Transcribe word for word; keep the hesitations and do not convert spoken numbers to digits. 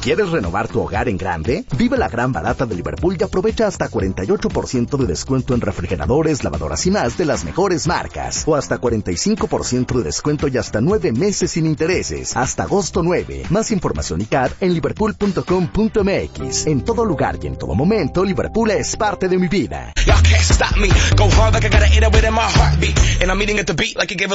¿Quieres renovar tu hogar en grande? Vive la gran barata de Liverpool y aprovecha hasta cuarenta y ocho por ciento de descuento en refrigeradores, lavadoras y más de las mejores marcas. O hasta cuarenta y cinco por ciento de descuento y hasta nueve meses sin intereses. Hasta agosto nueve. Más información y C A D en liverpool punto com punto m x. En todo lugar y en todo momento, Liverpool es parte de mi vida.